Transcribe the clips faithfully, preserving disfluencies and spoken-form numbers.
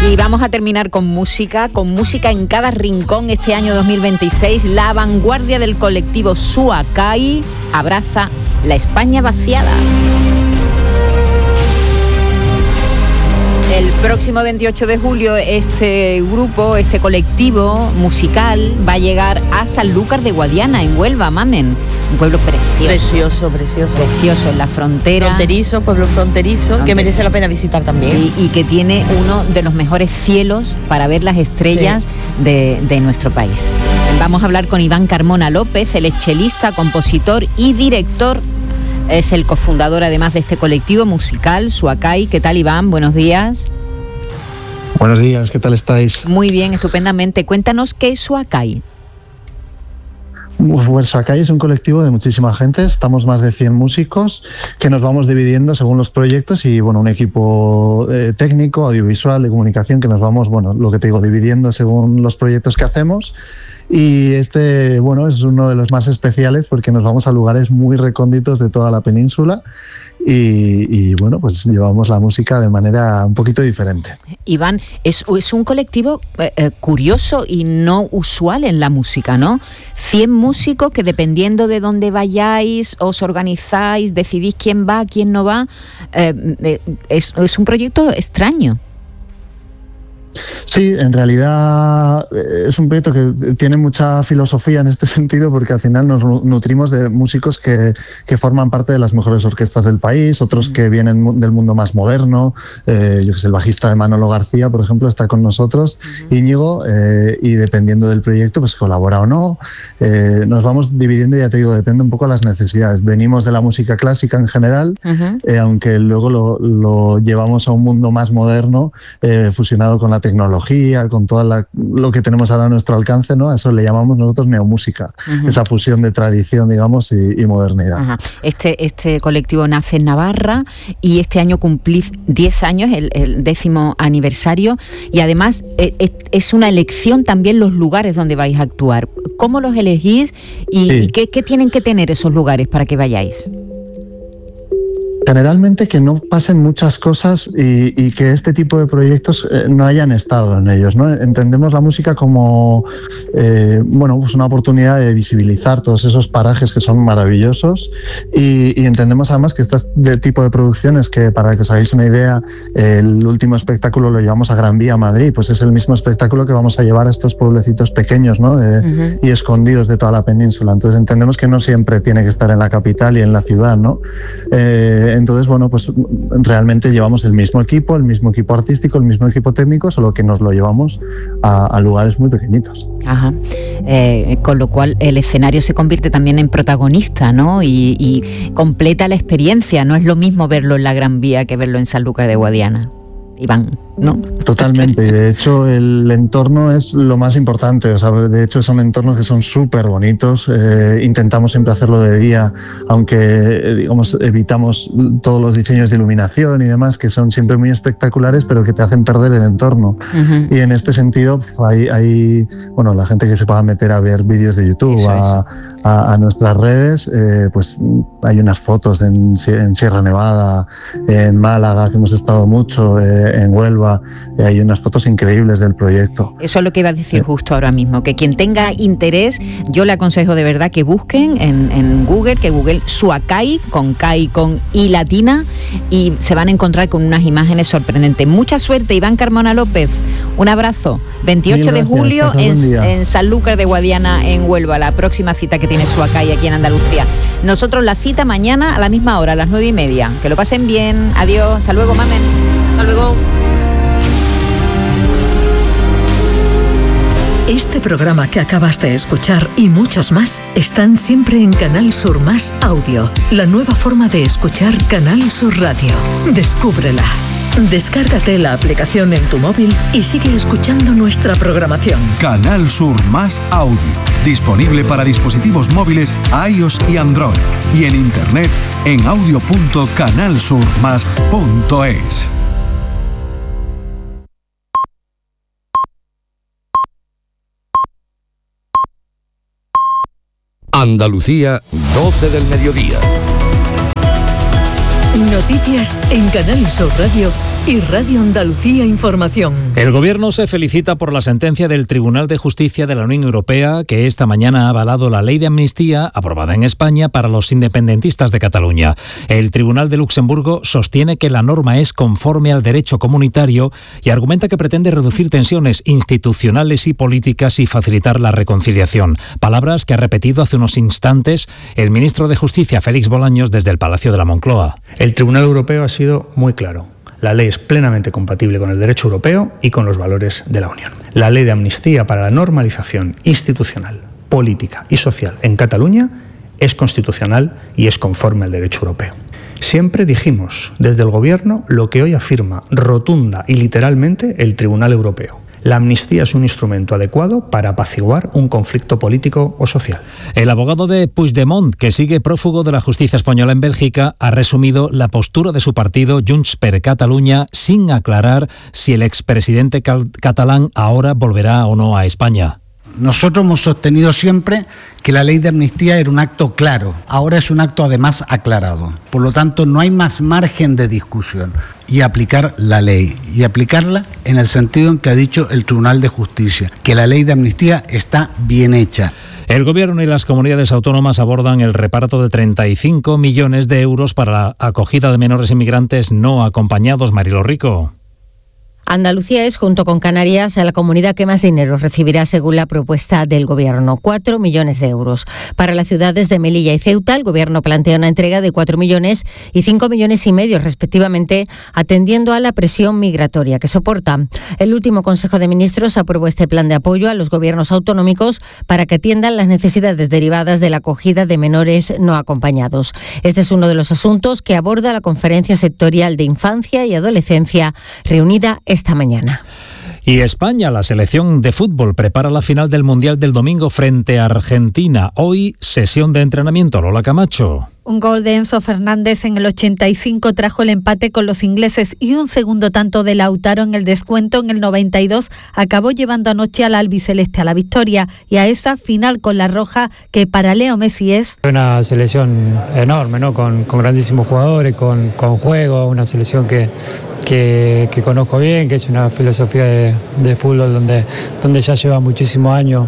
Y vamos a terminar con música, con música en cada rincón este año dos mil veintiséis. La vanguardia del colectivo Suacay abraza la España vaciada. El próximo veintiocho de julio este grupo, este colectivo musical va a llegar a Sanlúcar de Guadiana, en Huelva, Mamen. Un pueblo precioso. Precioso, precioso. Precioso, en la frontera. Fronterizo, pueblo fronterizo, fronterizo. Que merece la pena visitar también. Sí, y que tiene uno de los mejores cielos para ver las estrellas sí. de, de nuestro país. Vamos a hablar con Iván Carmona López, él es chelista, compositor y director. Es el cofundador además de este colectivo musical, Suacay. ¿Qué tal, Iván? Buenos días. Buenos días, ¿qué tal estáis? Muy bien, estupendamente. Cuéntanos qué es Suacay. Pues Suacay es un colectivo de muchísima gente, estamos más de cien músicos que nos vamos dividiendo según los proyectos y bueno, un equipo eh, técnico, audiovisual, de comunicación que nos vamos, bueno, lo que te digo, dividiendo según los proyectos que hacemos. Y este, bueno, es uno de los más especiales porque nos vamos a lugares muy recónditos de toda la península y, y bueno, pues llevamos la música de manera un poquito diferente. Iván, es, es un colectivo eh, curioso y no usual en la música, ¿no? cien músicos que dependiendo de dónde vayáis, os organizáis, decidís quién va, quién no va. Eh, es, es un proyecto extraño. Sí, en realidad es un proyecto que tiene mucha filosofía en este sentido porque al final nos nutrimos de músicos que, que forman parte de las mejores orquestas del país, otros que vienen del mundo más moderno, eh, yo que sé, el bajista de Manolo García, por ejemplo, está con nosotros, uh-huh. Íñigo, eh, y dependiendo del proyecto, pues colabora o no. Eh, nos vamos dividiendo, ya te digo, depende un poco de las necesidades. Venimos de la música clásica en general, uh-huh. eh, aunque luego lo, lo llevamos a un mundo más moderno, eh, fusionado con la tecnología, con todo la, lo que tenemos ahora a nuestro alcance, ¿no? Eso le llamamos nosotros neomúsica, uh-huh. esa fusión de tradición, digamos, y, y modernidad. Ajá. Este, este colectivo nace en Navarra y este año cumplís diez años, el, el décimo aniversario, y además es, es una elección también los lugares donde vais a actuar. ¿Cómo los elegís y, sí. y qué, qué tienen que tener esos lugares para que vayáis? Generalmente que no pasen muchas cosas y, y que este tipo de proyectos eh, no hayan estado en ellos, ¿no? Entendemos la música como eh, bueno, pues una oportunidad de visibilizar todos esos parajes que son maravillosos y, y entendemos además que este tipo de producciones, que para que os hagáis una idea, eh, el último espectáculo lo llevamos a Gran Vía, Madrid, pues es el mismo espectáculo que vamos a llevar a estos pueblecitos pequeños, ¿no? De, uh-huh. y escondidos de toda la península. Entonces entendemos que no siempre tiene que estar en la capital y en la ciudad, ¿no? Eh, Entonces, bueno, pues realmente llevamos el mismo equipo, el mismo equipo artístico, el mismo equipo técnico, solo que nos lo llevamos a, a lugares muy pequeñitos. Ajá. Eh, con lo cual el escenario se convierte también en protagonista, ¿no? Y, y completa la experiencia. No es lo mismo verlo en la Gran Vía que verlo en Sanlúcar de Guadiana, Iván, ¿no? Totalmente, y de hecho el entorno es lo más importante, o sea, de hecho son entornos que son súper bonitos, eh, intentamos siempre hacerlo de día, aunque eh, digamos evitamos todos los diseños de iluminación y demás, que son siempre muy espectaculares, pero que te hacen perder el entorno. Uh-huh. Y en este sentido hay, hay, bueno, la gente que se pueda meter a ver vídeos de YouTube, eso, a, eso. A, a nuestras redes, eh, pues hay unas fotos en, en Sierra Nevada, en Málaga, que hemos estado mucho, eh, en Huelva, eh, hay unas fotos increíbles del proyecto. Eso es lo que iba a decir eh. justo ahora mismo, que quien tenga interés, yo le aconsejo de verdad que busquen en, en Google, que Google Suacay, con K y con I latina, y se van a encontrar con unas imágenes sorprendentes. Mucha suerte, Iván Carmona López, un abrazo. veintiocho de julio en, en Sanlúcar de Guadiana, en Huelva, la próxima cita que tiene Suacay aquí en Andalucía. Nosotros la cita mañana a la misma hora, a las nueve y media. Que lo pasen bien, adiós, hasta luego, mamen. Hasta luego. Este programa que acabas de escuchar y muchos más están siempre en Canal Sur Más Audio, la nueva forma de escuchar Canal Sur Radio. Descúbrela. Descárgate la aplicación en tu móvil y sigue escuchando nuestra programación. Canal Sur Más Audio, disponible para dispositivos móviles iOS y Android, y en internet en audio punto canal sur más punto es. Andalucía, doce del mediodía. Noticias en Canal Sur Radio y Radio Andalucía Información. El Gobierno se felicita por la sentencia del Tribunal de Justicia de la Unión Europea que esta mañana ha avalado la ley de amnistía aprobada en España para los independentistas de Cataluña. El Tribunal de Luxemburgo sostiene que la norma es conforme al derecho comunitario y argumenta que pretende reducir tensiones institucionales y políticas y facilitar la reconciliación. Palabras que ha repetido hace unos instantes el ministro de Justicia, Félix Bolaños, desde el Palacio de la Moncloa. El Tribunal Europeo ha sido muy claro. La ley es plenamente compatible con el derecho europeo y con los valores de la Unión. La ley de amnistía para la normalización institucional, política y social en Cataluña es constitucional y es conforme al derecho europeo. Siempre dijimos desde el Gobierno lo que hoy afirma rotunda y literalmente el Tribunal Europeo. La amnistía es un instrumento adecuado para apaciguar un conflicto político o social. El abogado de Puigdemont, que sigue prófugo de la justicia española en Bélgica, ha resumido la postura de su partido Junts per Catalunya sin aclarar si el expresidente cal- catalán ahora volverá o no a España. Nosotros hemos sostenido siempre que la ley de amnistía era un acto claro, ahora es un acto además aclarado. Por lo tanto, no hay más margen de discusión y aplicar la ley, y aplicarla en el sentido en que ha dicho el Tribunal de Justicia, que la ley de amnistía está bien hecha. El Gobierno y las comunidades autónomas abordan el reparto de treinta y cinco millones de euros para la acogida de menores inmigrantes no acompañados. Marilo Rico. Andalucía es, junto con Canarias, la comunidad que más dinero recibirá según la propuesta del Gobierno, cuatro millones de euros. Para las ciudades de Melilla y Ceuta, el Gobierno plantea una entrega de cuatro millones y cinco millones y medio, respectivamente, atendiendo a la presión migratoria que soportan. El último Consejo de Ministros aprobó este plan de apoyo a los gobiernos autonómicos para que atiendan las necesidades derivadas de la acogida de menores no acompañados. Este es uno de los asuntos que aborda la Conferencia Sectorial de Infancia y Adolescencia, reunida esta mañana. Y España, la selección de fútbol, prepara la final del Mundial del domingo frente a Argentina. Hoy, sesión de entrenamiento. Lola Camacho. Un gol de Enzo Fernández en el ochenta y cinco trajo el empate con los ingleses y un segundo tanto de Lautaro en el descuento en el noventa y dos acabó llevando anoche al albiceleste a la victoria y a esa final con la roja que para Leo Messi es... Una selección enorme, ¿no? Con, con grandísimos jugadores, con, con juego, una selección que, que, que conozco bien, que es una filosofía de, de fútbol donde, donde ya lleva muchísimos años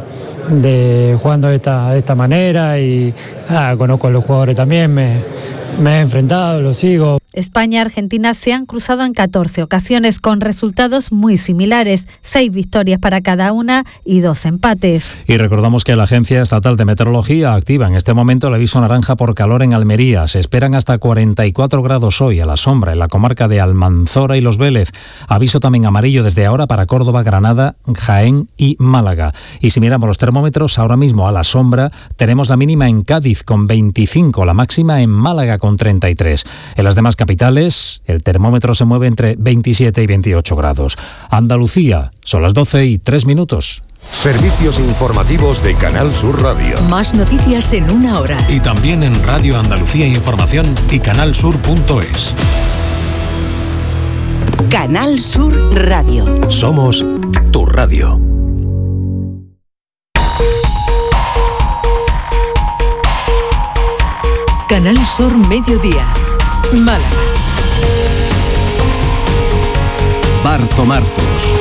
de jugando de esta, de esta manera y ah, conozco a los jugadores también, me, me he enfrentado, los sigo. España y Argentina se han cruzado en catorce ocasiones con resultados muy similares, seis victorias para cada una y dos empates. Y recordamos que la Agencia Estatal de Meteorología activa en este momento el aviso naranja por calor en Almería. Se esperan hasta cuarenta y cuatro grados hoy a la sombra en la comarca de Almanzora y Los Vélez. Aviso también amarillo desde ahora para Córdoba, Granada, Jaén y Málaga. Y si miramos los termómetros, ahora mismo a la sombra tenemos la mínima en Cádiz con veinticinco, la máxima en Málaga con treinta y tres. En las demás capitales, el termómetro se mueve entre veintisiete y veintiocho grados. Andalucía, son las doce y tres minutos. Servicios informativos de Canal Sur Radio. Más noticias en una hora. Y también en Radio Andalucía Información y canal sur punto es. Canal Sur Radio. Somos tu radio. Canal Sur Mediodía. Málaga. Barto Martos.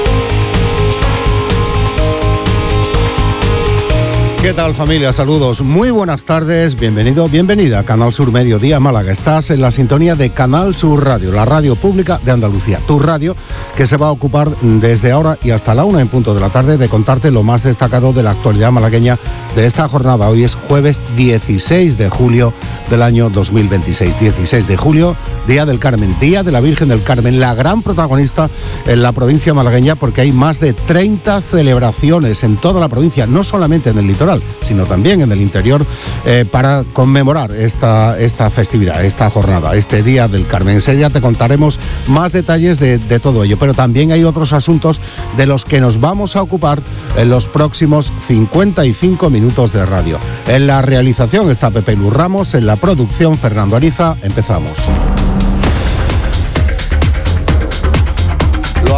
¿Qué tal, familia? Saludos, muy buenas tardes, bienvenido, bienvenida a Canal Sur Mediodía Málaga. Estás en la sintonía de Canal Sur Radio, la radio pública de Andalucía, tu radio que se va a ocupar desde ahora y hasta la una en punto de la tarde de contarte lo más destacado de la actualidad malagueña de esta jornada. Hoy es jueves dieciséis de julio del año dos mil veintiséis. dieciséis de julio, Día del Carmen, Día de la Virgen del Carmen, la gran protagonista en la provincia malagueña porque hay más de treinta celebraciones en toda la provincia, no solamente en el litoral, sino también en el interior, eh, para conmemorar esta, esta festividad, esta jornada, este Día del Carmen. Enseguida te contaremos más detalles de, de todo ello, pero también hay otros asuntos de los que nos vamos a ocupar en los próximos cincuenta y cinco minutos de radio. En la realización está Pepe Luz Ramos, en la producción Fernando Ariza. Empezamos. Lo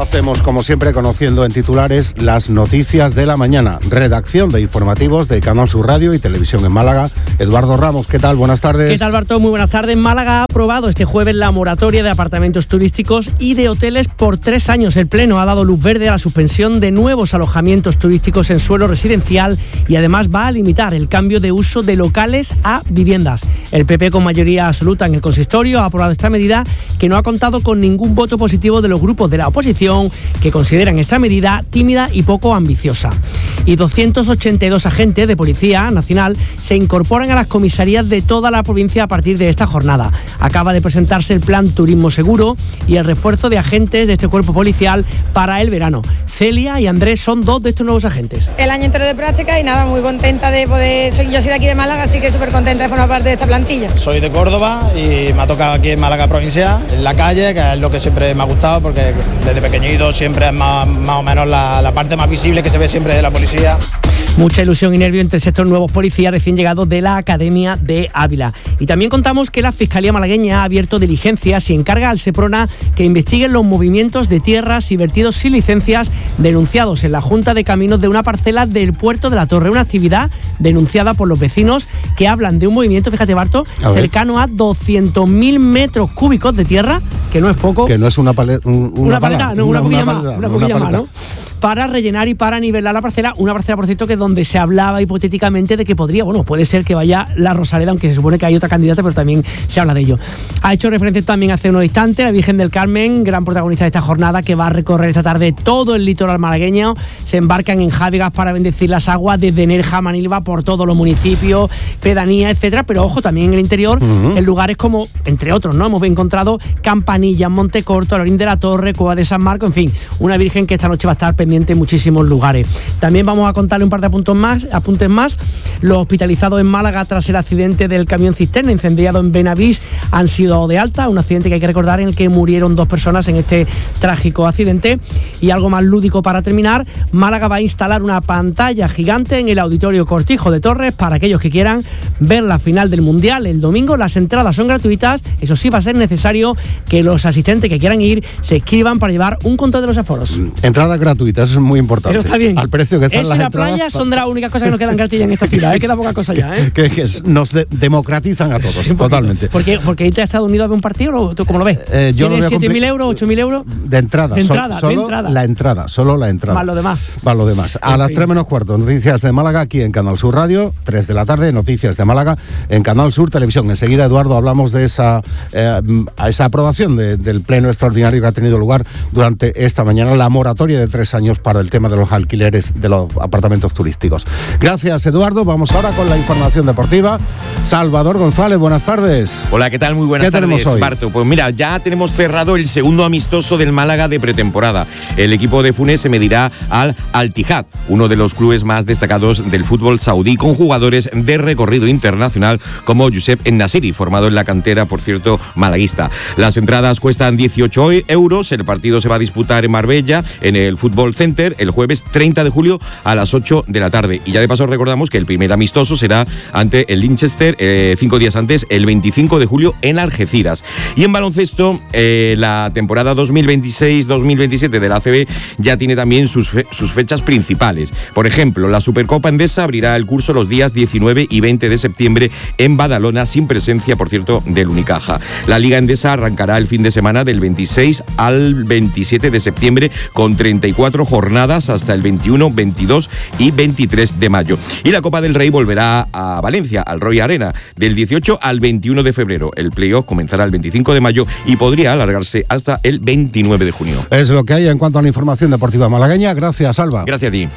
hacemos como siempre conociendo en titulares las noticias de la mañana. Redacción de informativos de Canal Sur Radio y Televisión en Málaga. Eduardo Ramos, ¿qué tal? Buenas tardes. ¿Qué tal, Bartó? Muy buenas tardes. Málaga ha aprobado este jueves la moratoria de apartamentos turísticos y de hoteles por tres años. El Pleno ha dado luz verde a la suspensión de nuevos alojamientos turísticos en suelo residencial y además va a limitar el cambio de uso de locales a viviendas. El P P, con mayoría absoluta en el consistorio, ha aprobado esta medida que no ha contado con ningún voto positivo de los grupos de la oposición, que consideran esta medida tímida y poco ambiciosa. Y doscientos ochenta y dos agentes de Policía Nacional se incorporan a las comisarías de toda la provincia a partir de esta jornada. Acaba de presentarse el plan Turismo Seguro y el refuerzo de agentes de este cuerpo policial para el verano. Celia y Andrés son dos de estos nuevos agentes. El año entero de práctica y nada, muy contenta de poder... Soy, yo soy de aquí de Málaga, así que súper contenta de formar parte de esta plantilla. Soy de Córdoba y me ha tocado aquí en Málaga provincia, en la calle, que es lo que siempre me ha gustado, porque desde pequeñito siempre es más, más o menos la, la parte más visible que se ve siempre de la policía. Mucha ilusión y nervio entre estos nuevos policías recién llegados de la Academia de Ávila. Y también contamos que la Fiscalía malagueña ha abierto diligencias y encarga al Seprona que investiguen los movimientos de tierras y vertidos sin licencias denunciados en la Junta de Caminos de una parcela del Puerto de la Torre, una actividad denunciada por los vecinos que hablan de un movimiento, fíjate, Barto, a cercano a doscientos mil metros cúbicos de tierra, que no es poco. Que no es una paleta, un, una, una paleta, no, una, una poquilla más, una poquilla más, ¿no? Para rellenar y para nivelar la parcela, una parcela, por cierto, que donde se hablaba hipotéticamente de que podría, bueno, puede ser que vaya la Rosaleda, aunque se supone que hay otra candidata, pero también se habla de ello. Ha hecho referencia también hace unos instantes la Virgen del Carmen, gran protagonista de esta jornada, que va a recorrer esta tarde todo el litoral malagueño. Se embarcan en Jávigas para bendecir las aguas desde Nerja a Manilva por todos los municipios, pedanías, etcétera. Pero ojo, también en el interior, uh-huh. en lugares como, entre otros, ¿no? Hemos encontrado Campanillas, Montecorto, Lorín de la Torre, Cueva de San Marco, en fin, una Virgen que esta noche va a estar pendiente en muchísimos lugares. También vamos a contarle un par de apuntes más, apuntes más. Los hospitalizados en Málaga tras el accidente del camión cisterna incendiado en Benavís han sido de alta, un accidente que hay que recordar en el que murieron dos personas en este trágico accidente. Y algo más lúdico para terminar, Málaga va a instalar una pantalla gigante en el Auditorio Cortijo de Torres para aquellos que quieran ver la final del Mundial el domingo. Las entradas son gratuitas, eso sí, va a ser necesario que los asistentes que quieran ir se inscriban para llevar un control de los aforos. Entradas gratuitas, eso es muy importante. Eso está bien. Al precio que están eso las y la entradas, playa son de las únicas cosas que nos quedan gratis en esta ciudad, ¿eh? Queda poca cosa ya, ¿eh? que, que nos de- democratizan a todos, totalmente. Porque, porque irte a Estados Unidos a ver un partido, ¿tú cómo lo ves? Eh, yo ¿Tienes siete mil compli- euros, ocho mil euros? De entrada, de so- entrada, solo de entrada. la entrada, solo la entrada. Más lo demás. Más lo demás. A En las fin. tres menos cuarto, noticias de Málaga aquí en Canal Sur Radio, tres de la tarde, noticias de Málaga en Canal Sur Televisión. Enseguida, Eduardo, hablamos de esa, eh, esa aprobación de, del pleno extraordinario que ha tenido lugar durante esta mañana, la moratoria de tres años para el tema de los alquileres de los apartamentos turísticos. Gracias, Eduardo. Vamos ahora con la información deportiva. Salvador González, buenas tardes. Hola, ¿qué tal? Muy buenas ¿Qué tardes, tenemos hoy? Barto. Pues mira, ya tenemos cerrado el segundo amistoso del Málaga de pretemporada. El equipo de Funes se medirá al Al-Ittihad, uno de los clubes más destacados del fútbol saudí, con jugadores de recorrido internacional como Youssef En-Nasiri, formado en la cantera, por cierto, malaguista. Las entradas cuestan dieciocho euros. El partido se va a disputar en Marbella, en el Fútbol Center, el jueves treinta de julio a las ocho de la tarde. Y ya de paso recordamos que el primer amistoso será ante el Linchester eh, cinco días antes, el veinticinco de julio en Algeciras. Y en baloncesto, eh, la temporada dos mil veintiséis dos mil veintisiete de la A C B ya tiene también sus, fe- sus fechas principales. Por ejemplo, la Supercopa Endesa abrirá el curso los días diecinueve y veinte de septiembre en Badalona, sin presencia, por cierto, del Unicaja. La Liga Endesa arrancará el fin de semana del veintiséis al veintisiete de septiembre con treinta y cuatro jornadas hasta el veintiuno, veintidós y veintitrés de mayo. Y la Copa del Rey volverá a Valencia, al Roy Arena, del dieciocho al veintiuno de febrero. El playoff comenzará el veinticinco de mayo y podría alargarse hasta el veintinueve de junio. Es lo que hay en cuanto a la información deportiva malagueña. Gracias, Alba. Gracias a ti.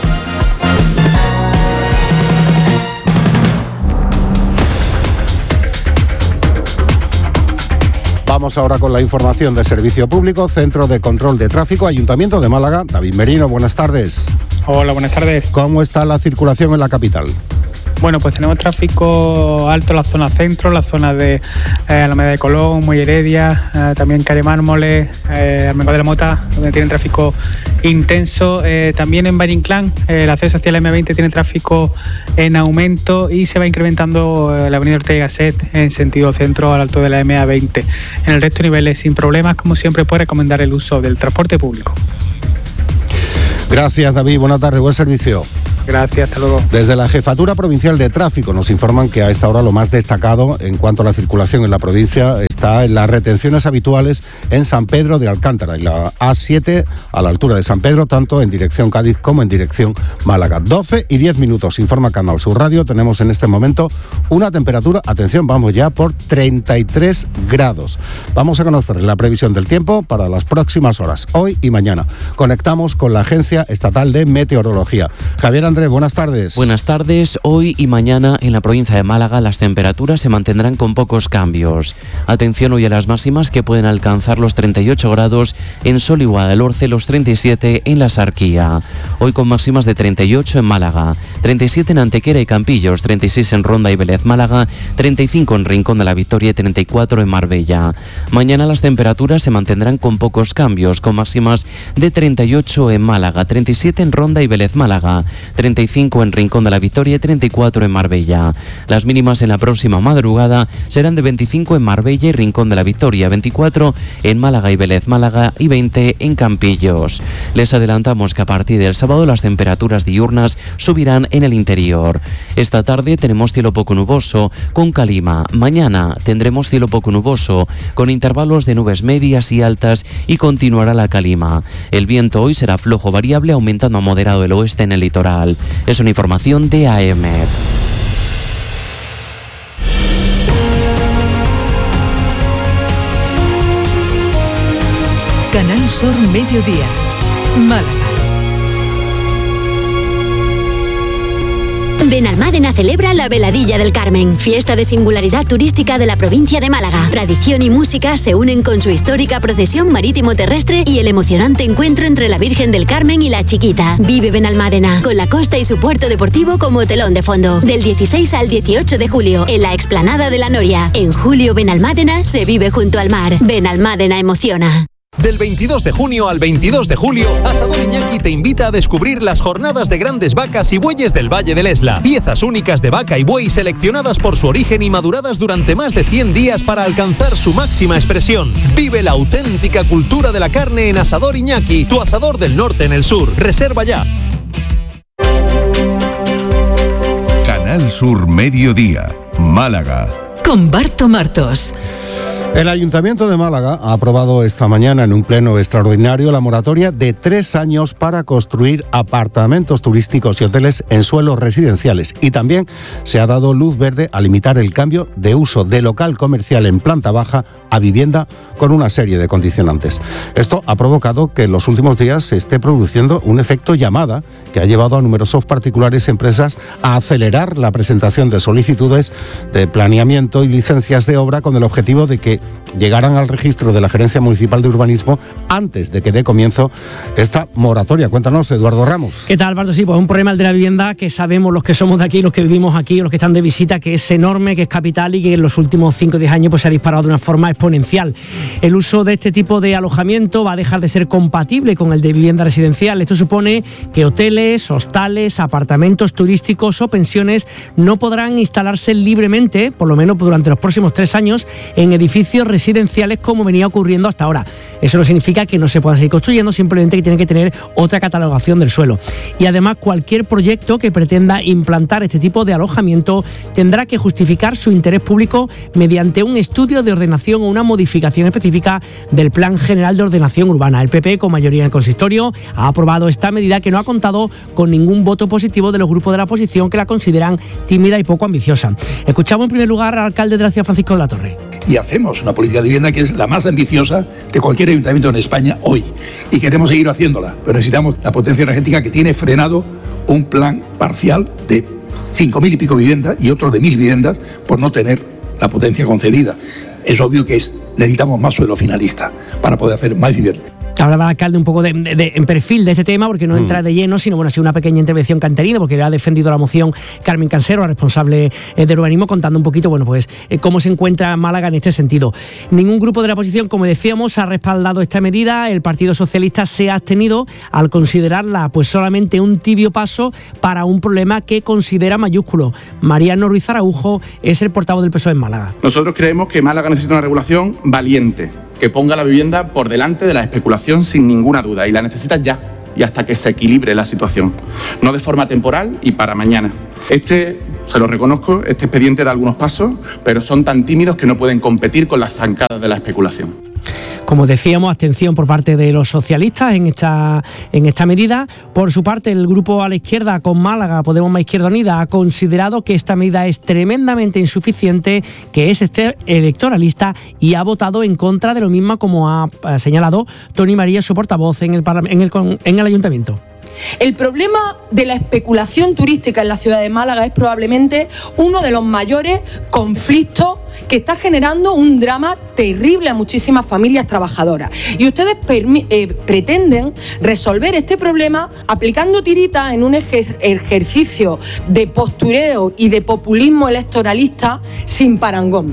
Vamos ahora con la información de Servicio Público, Centro de Control de Tráfico, Ayuntamiento de Málaga. David Merino, buenas tardes. Hola, buenas tardes. ¿Cómo está la circulación en la capital? Bueno, pues tenemos tráfico alto en la zona centro, la zona de eh, Alameda de Colón, Muy Heredia, eh, también Calle Mármoles, eh, Almendro de la Mota, donde tienen tráfico intenso. Eh, también en Valle Inclán, eh, el acceso hacia la eme veinte tiene tráfico en aumento y se va incrementando eh, la avenida Ortega y Gasset en sentido centro al alto de la eme veinte. En el resto de niveles sin problemas, como siempre, puede recomendar el uso del transporte público. Gracias, David. Buenas tardes, buen servicio. Gracias, hasta luego. Desde la Jefatura Provincial de Tráfico nos informan que a esta hora lo más destacado en cuanto a la circulación en la provincia está en las retenciones habituales en San Pedro de Alcántara y la A siete a la altura de San Pedro, tanto en dirección Cádiz como en dirección Málaga. doce y diez minutos, informa Canal Sur Radio. Tenemos en este momento una temperatura, atención, vamos ya por treinta y tres grados. Vamos a conocer la previsión del tiempo para las próximas horas, hoy y mañana. Conectamos con la Agencia Estatal de Meteorología. Javier Andrés, buenas tardes. Buenas tardes. Hoy y mañana en la provincia de Málaga las temperaturas se mantendrán con pocos cambios. Atención hoy a las máximas que pueden alcanzar los treinta y ocho grados en Sol y Guadalhorce, los treinta y siete en la Sarquía. Hoy con máximas de treinta y ocho en Málaga, treinta y siete en Antequera y Campillos, treinta y seis en Ronda y Vélez Málaga, treinta y cinco en Rincón de la Victoria y treinta y cuatro en Marbella. Mañana las temperaturas se mantendrán con pocos cambios, con máximas de treinta y ocho en Málaga, treinta y siete en Ronda y Vélez Málaga, treinta y cinco en Rincón de la Victoria y treinta y cuatro en Marbella. Las mínimas en la próxima madrugada serán de veinticinco en Marbella y Rincón de la Victoria, veinticuatro en Málaga y Vélez Málaga y veinte en Campillos. Les adelantamos que a partir del sábado las temperaturas diurnas subirán en el interior. Esta tarde tenemos cielo poco nuboso con calima. Mañana tendremos cielo poco nuboso con intervalos de nubes medias y altas y continuará la calima. El viento hoy será flojo variable, aumentando a moderado el oeste en el litoral. Es una información de A E M E T. Canal Sur Mediodía, Málaga. Benalmádena celebra la Veladilla del Carmen, fiesta de singularidad turística de la provincia de Málaga. Tradición y música se unen con su histórica procesión marítimo-terrestre y el emocionante encuentro entre la Virgen del Carmen y la Chiquita. Vive Benalmádena, con la costa y su puerto deportivo como telón de fondo. Del dieciséis al dieciocho de julio, en la explanada de la Noria. En julio, Benalmádena se vive junto al mar. Benalmádena emociona. Del veintidós de junio al veintidós de julio, Asador Iñaki te invita a descubrir las jornadas de grandes vacas y bueyes del Valle del Esla. Piezas únicas de vaca y buey seleccionadas por su origen y maduradas durante más de cien días para alcanzar su máxima expresión. Vive la auténtica cultura de la carne en Asador Iñaki, tu asador del norte en el sur. Reserva ya. Canal Sur Mediodía, Málaga. Con Barto Martos. El Ayuntamiento de Málaga ha aprobado esta mañana en un pleno extraordinario la moratoria de tres años para construir apartamentos turísticos y hoteles en suelos residenciales, y también se ha dado luz verde a limitar el cambio de uso de local comercial en planta baja a vivienda con una serie de condicionantes. Esto ha provocado que en los últimos días se esté produciendo un efecto llamada que ha llevado a numerosos particulares y empresas a acelerar la presentación de solicitudes de planeamiento y licencias de obra con el objetivo de que llegaran al registro de la Gerencia Municipal de Urbanismo antes de que dé comienzo esta moratoria. Cuéntanos, Eduardo Ramos. ¿Qué tal, Alberto? Sí, pues un problema el de la vivienda que sabemos los que somos de aquí, los que vivimos aquí, los que están de visita, que es enorme, que es capital y que en los últimos cinco o diez años pues, se ha disparado de una forma exponencial. El uso de este tipo de alojamiento va a dejar de ser compatible con el de vivienda residencial. Esto supone que hoteles, hostales, apartamentos turísticos o pensiones no podrán instalarse libremente, por lo menos durante los próximos tres años, en edificios residenciales como venía ocurriendo hasta ahora. Eso no significa que no se pueda seguir construyendo, simplemente que tiene que tener otra catalogación del suelo. Y además cualquier proyecto que pretenda implantar este tipo de alojamiento tendrá que justificar su interés público mediante un estudio de ordenación o una modificación específica del Plan General de Ordenación Urbana. El P P, con mayoría en el consistorio, ha aprobado esta medida que no ha contado con ningún voto positivo de los grupos de la oposición que la consideran tímida y poco ambiciosa. Escuchamos en primer lugar al alcalde de la ciudad, Francisco de la Torre. Y hacemos una política de vivienda que es la más ambiciosa de cualquier ayuntamiento en España hoy. Y queremos seguir haciéndola, pero necesitamos la potencia energética que tiene frenado un plan parcial de cinco mil y pico viviendas y otro de mil viviendas por no tener la potencia concedida. Es obvio que es, necesitamos más suelo finalista para poder hacer más vivienda. Hablaba el alcalde un poco de, de, de, en perfil de este tema, porque no entra mm. de lleno, sino bueno, ha sido una pequeña intervención que han tenido, porque ha defendido la moción Carmen Cansero, la responsable eh, del urbanismo, contando un poquito, bueno, pues eh, cómo se encuentra Málaga en este sentido. Ningún grupo de la oposición, como decíamos, ha respaldado esta medida. El Partido Socialista se ha abstenido al considerarla pues solamente un tibio paso para un problema que considera mayúsculo. Mariano Ruiz Araujo es el portavoz del P S O E en Málaga. Nosotros creemos que Málaga necesita una regulación valiente, que ponga la vivienda por delante de la especulación sin ninguna duda, y la necesita ya y hasta que se equilibre la situación, no de forma temporal y para mañana. Este, se lo reconozco, este expediente da algunos pasos, pero son tan tímidos que no pueden competir con las zancadas de la especulación. Como decíamos, abstención por parte de los socialistas en esta, en esta medida. Por su parte, el grupo a la izquierda con Málaga, Podemos Más Izquierda Unida, ha considerado que esta medida es tremendamente insuficiente, que es electoralista, y ha votado en contra de lo mismo, como ha señalado Toni María, su portavoz en el, en el, en el ayuntamiento. El problema de la especulación turística en la ciudad de Málaga es probablemente uno de los mayores conflictos que está generando un drama terrible a muchísimas familias trabajadoras. Y ustedes eh, pretenden resolver este problema aplicando tiritas en un ejer- ejercicio de postureo y de populismo electoralista sin parangón.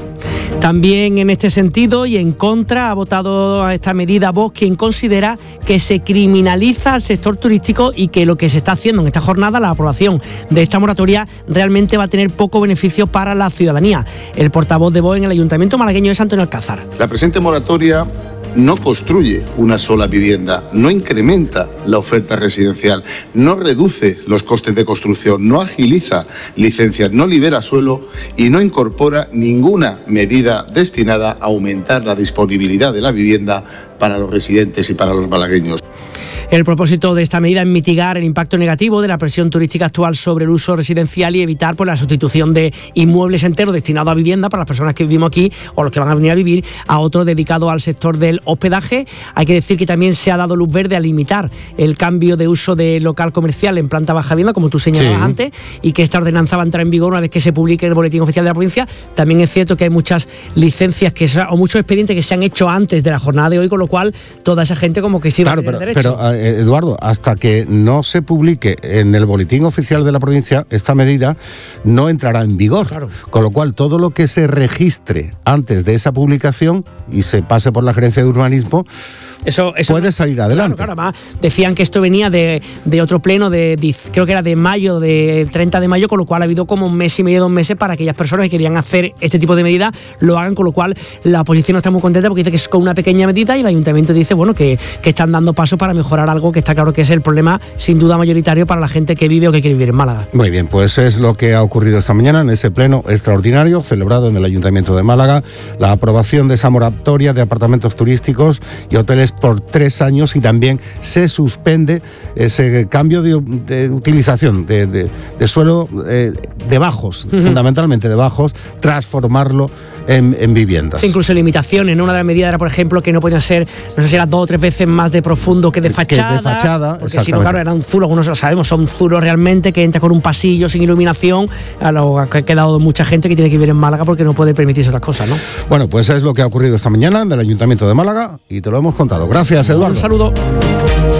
También en este sentido y en contra ha votado a esta medida Vox, quien considera que se criminaliza al sector turístico y que lo que se está haciendo en esta jornada, la aprobación de esta moratoria, realmente va a tener poco beneficio para la ciudadanía. El portavoz de Vox en el Ayuntamiento malagueño es Antonio Alcázar. La presente moratoria no construye una sola vivienda, no incrementa la oferta residencial, no reduce los costes de construcción, no agiliza licencias, no libera suelo y no incorpora ninguna medida destinada a aumentar la disponibilidad de la vivienda para los residentes y para los malagueños. El propósito de esta medida es mitigar el impacto negativo de la presión turística actual sobre el uso residencial y evitar pues, la sustitución de inmuebles enteros destinados a vivienda para las personas que vivimos aquí o los que van a venir a vivir a otros dedicados al sector del hospedaje. Hay que decir que también se ha dado luz verde a limitar el cambio de uso de local comercial en planta baja vivienda, como tú señalabas sí. antes, y que esta ordenanza va a entrar en vigor una vez que se publique en el boletín oficial de la provincia. También es cierto que hay muchas licencias que se, o muchos expedientes que se han hecho antes de la jornada de hoy, con lo cual toda esa gente como que sí va claro, a tener pero, derecho. Pero, Eduardo, hasta que no se publique en el boletín oficial de la provincia, esta medida no entrará en vigor. Claro. Con lo cual, todo lo que se registre antes de esa publicación y se pase por la gerencia de urbanismo, Eso, eso puede salir adelante. Claro, claro, además decían que esto venía de, de otro pleno, de, de creo que era de mayo, de treinta de mayo, con lo cual ha habido como un mes y medio, dos meses para aquellas personas que querían hacer este tipo de medidas, lo hagan, con lo cual la oposición no está muy contenta porque dice que es con una pequeña medida y el ayuntamiento dice, bueno, que, que están dando pasos para mejorar algo que está claro que es el problema sin duda mayoritario para la gente que vive o que quiere vivir en Málaga. Muy bien, pues es lo que ha ocurrido esta mañana en ese pleno extraordinario celebrado en el Ayuntamiento de Málaga, la aprobación de esa moratoria de apartamentos turísticos y hoteles por tres años, y también se suspende ese cambio de, de utilización de, de, de suelo eh, de bajos, uh-huh. fundamentalmente de bajos, transformarlo en, en viviendas. Incluso limitaciones, ¿no? Una de las medidas era, por ejemplo, que no podían ser, no sé si era dos o tres veces más de profundo que de fachada. Que de fachada, porque si no, claro, eran zulos, algunos lo sabemos, son zulos realmente que entran con un pasillo sin iluminación, a lo que ha quedado mucha gente que tiene que vivir en Málaga porque no puede permitirse otras cosas, ¿no? Bueno, pues es lo que ha ocurrido esta mañana en el Ayuntamiento de Málaga y te lo hemos contado. Gracias, Eduardo. Un saludo.